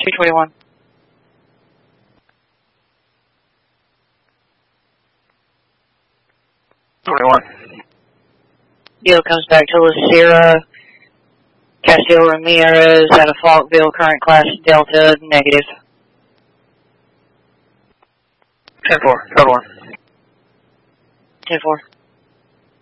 221. Deal comes back to La Sierra. Castillo Ramirez out of Falkville, current class Delta, negative. 10-4, code 1. 10-4.